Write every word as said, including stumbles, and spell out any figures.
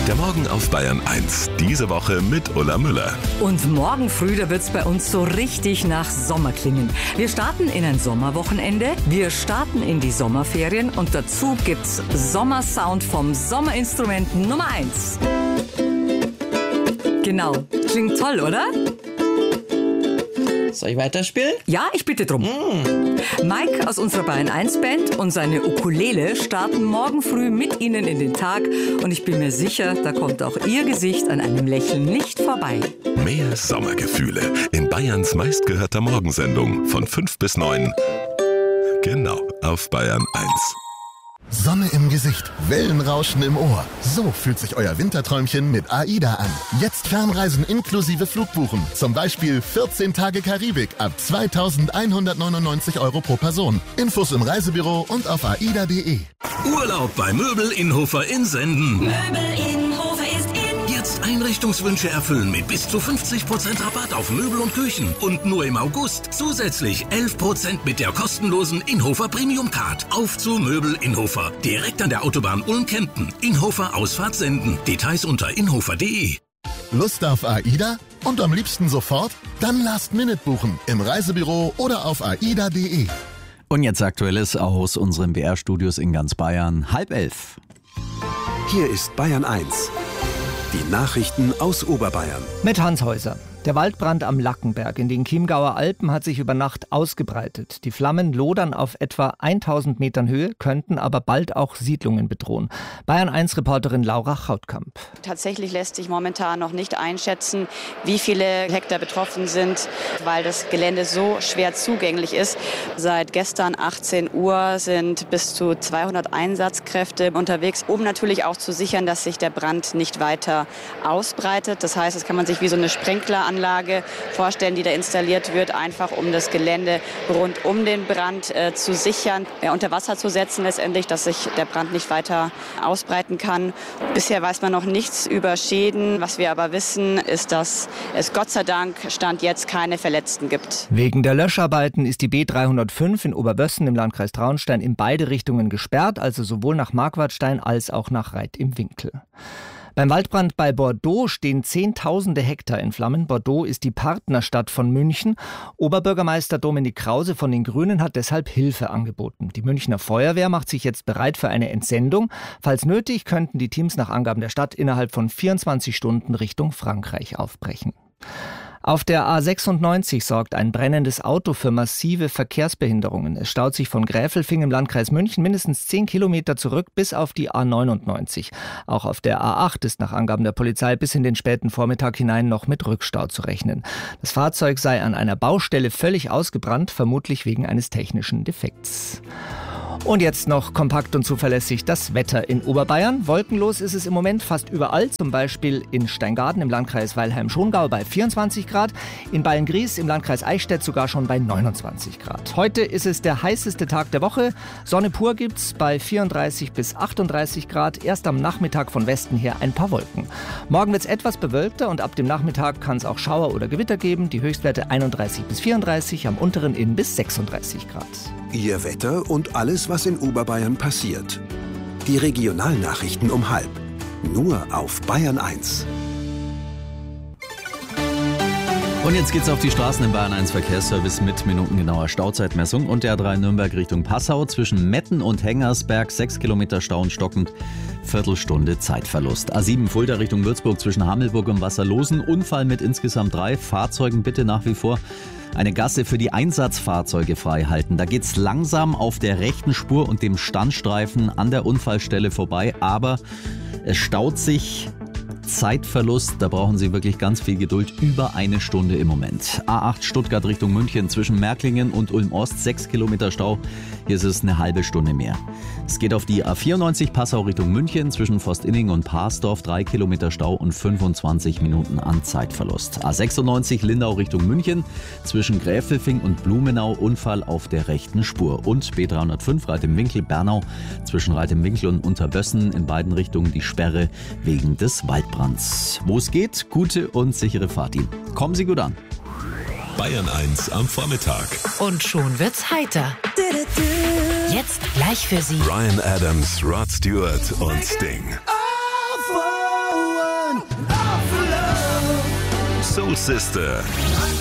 Der Morgen auf Bayern eins. Diese Woche mit Ulla Müller. Und morgen früh, da wird's bei uns so richtig nach Sommer klingen. Wir starten in ein Sommerwochenende, wir starten in die Sommerferien und dazu gibt's Sommersound vom Sommerinstrument Nummer eins. Genau, klingt toll, oder? Soll ich weiterspielen? Ja, ich bitte drum. Mm. Mike aus unserer Bayern eins Band und seine Ukulele starten morgen früh mit Ihnen in den Tag. Und ich bin mir sicher, da kommt auch Ihr Gesicht an einem Lächeln nicht vorbei. Mehr Sommergefühle in Bayerns meistgehörter Morgensendung von fünf bis neun. Genau, auf Bayern eins. Sonne im Gesicht, Wellenrauschen im Ohr. So fühlt sich euer Winterträumchen mit AIDA an. Jetzt Fernreisen inklusive Flugbuchen. Zum Beispiel vierzehn Tage Karibik ab zweitausendeinhundertneunundneunzig Euro pro Person. Infos im Reisebüro und auf aida punkt de. Urlaub bei Möbel Innhofer in Senden. Möbel Innhofer ist in. Jetzt Einrichtungswünsche erfüllen mit bis zu fünfzig Prozent Rabatt auf Möbel und Küchen. Und nur im August zusätzlich elf Prozent mit der kostenlosen Innhofer Premium Card. Auf zu Möbel Innhofer. Direkt an der Autobahn Ulm-Kempten. Innhofer Ausfahrt Senden. Details unter innhofer punkt de. Lust auf AIDA? Und am liebsten sofort? Dann Last Minute buchen im Reisebüro oder auf aida punkt de. Und jetzt Aktuelles aus unseren B R-Studios in ganz Bayern. Halb elf. Hier ist Bayern eins. Die Nachrichten aus Oberbayern. Mit Hans Häuser. Der Waldbrand am Lackenberg in den Chiemgauer Alpen hat sich über Nacht ausgebreitet. Die Flammen lodern auf etwa tausend Metern Höhe, könnten aber bald auch Siedlungen bedrohen. Bayern eins Reporterin Laura Chautkamp. Tatsächlich lässt sich momentan noch nicht einschätzen, wie viele Hektar betroffen sind, weil das Gelände so schwer zugänglich ist. Seit gestern achtzehn Uhr sind bis zu zweihundert Einsatzkräfte unterwegs, um natürlich auch zu sichern, dass sich der Brand nicht weiter ausbreitet. Das heißt, das kann man sich wie so eine Sprenkleranlage vorstellen, die da installiert wird, einfach um das Gelände rund um den Brand äh, zu sichern, ja, unter Wasser zu setzen letztendlich, dass sich der Brand nicht weiter ausbreiten kann. Bisher weiß man noch nichts über Schäden. Was wir aber wissen, ist, dass es Gott sei Dank Stand jetzt keine Verletzten gibt. Wegen der Löscharbeiten ist die B dreihundertfünf in Oberbössen im Landkreis Traunstein in beide Richtungen gesperrt, also sowohl nach Marquardstein als auch nach Reit im Winkel. Beim Waldbrand bei Bordeaux stehen Zehntausende Hektar in Flammen. Bordeaux ist die Partnerstadt von München. Oberbürgermeister Dominik Krause von den Grünen hat deshalb Hilfe angeboten. Die Münchner Feuerwehr macht sich jetzt bereit für eine Entsendung. Falls nötig, könnten die Teams nach Angaben der Stadt innerhalb von vierundzwanzig Stunden Richtung Frankreich aufbrechen. Auf der A sechsundneunzig sorgt ein brennendes Auto für massive Verkehrsbehinderungen. Es staut sich von Gräfelfing im Landkreis München mindestens zehn Kilometer zurück bis auf die A neunundneunzig. Auch auf der A acht ist nach Angaben der Polizei bis in den späten Vormittag hinein noch mit Rückstau zu rechnen. Das Fahrzeug sei an einer Baustelle völlig ausgebrannt, vermutlich wegen eines technischen Defekts. Und jetzt noch kompakt und zuverlässig das Wetter in Oberbayern. Wolkenlos ist es im Moment fast überall, zum Beispiel in Steingaden im Landkreis Weilheim-Schongau bei vierundzwanzig Grad, in Beilngries im Landkreis Eichstätt sogar schon bei neunundzwanzig Grad. Heute ist es der heißeste Tag der Woche. Sonne pur gibt's bei vierunddreißig bis achtunddreißig Grad. Erst am Nachmittag von Westen her ein paar Wolken. Morgen wird's etwas bewölkter und ab dem Nachmittag kann es auch Schauer oder Gewitter geben. Die Höchstwerte einunddreißig bis vierunddreißig, am unteren Inn bis sechsunddreißig Grad. Ihr Wetter und alles, was in Oberbayern passiert. Die Regionalnachrichten um halb. Nur auf Bayern eins. Und jetzt geht's auf die Straßen im Bayern eins Verkehrsservice mit minutengenauer Stauzeitmessung und der A drei Nürnberg Richtung Passau zwischen Metten und Hengersberg sechs Kilometer Stau und stockend, Viertelstunde Zeitverlust. A sieben Fulda Richtung Würzburg zwischen Hammelburg und Wasserlosen, Unfall mit insgesamt drei Fahrzeugen, bitte nach wie vor eine Gasse für die Einsatzfahrzeuge frei halten. Da geht's langsam auf der rechten Spur und dem Standstreifen an der Unfallstelle vorbei, aber es staut sich. Zeitverlust, da brauchen Sie wirklich ganz viel Geduld, über eine Stunde im Moment. A acht Stuttgart Richtung München zwischen Märklingen und Ulm-Ost, sechs Kilometer Stau, hier ist es eine halbe Stunde mehr. Es geht auf die A vierundneunzig Passau Richtung München zwischen Forstinning und Parsdorf, drei Kilometer Stau und fünfundzwanzig Minuten an Zeitverlust. A sechsundneunzig Lindau Richtung München zwischen Gräfelfing und Blumenau, Unfall auf der rechten Spur. Und B dreihundertfünf Reit im Winkel Bernau zwischen Reit im Winkel und Unterbössen in beiden Richtungen die Sperre wegen des Waldbrands. Wo es geht, gute und sichere Fahrt Ihnen. Kommen Sie gut an. Bayern eins am Vormittag. Und schon wird's heiter. Jetzt gleich für Sie Bryan Adams, Rod Stewart und Sting. Soul Sister.